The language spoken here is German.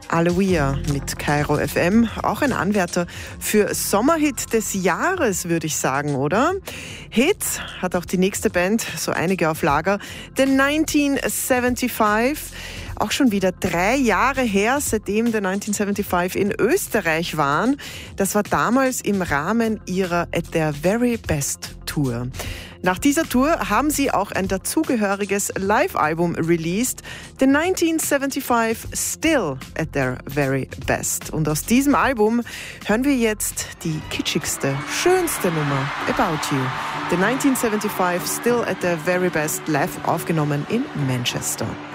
Aloia mit Kairo FM, auch ein Anwärter für Sommerhit des Jahres, würde ich sagen, oder? Hit hat auch die nächste Band, so einige auf Lager, The 1975. Auch schon wieder 3 Jahre her, seitdem The 1975 in Österreich waren. Das war damals im Rahmen ihrer At Their Very Best Tour. Nach dieser Tour haben sie auch ein dazugehöriges Live-Album released, The 1975 Still at Their Very Best. Und aus diesem Album hören wir jetzt die kitschigste, schönste Nummer, About You. The 1975 Still at Their Very Best, live aufgenommen in Manchester.